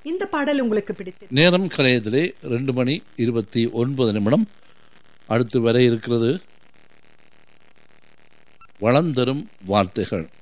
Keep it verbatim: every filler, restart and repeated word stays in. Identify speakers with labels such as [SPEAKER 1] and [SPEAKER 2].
[SPEAKER 1] இந்த பாடல் உங்களுக்கு பிடித்தது?
[SPEAKER 2] நேரம் கலையத்திலே ரெண்டு மணி இருபத்தி ஒன்பது நிமிடம். அடுத்து வர இருக்கிறது வளம் தரும் வார்த்தைகள்.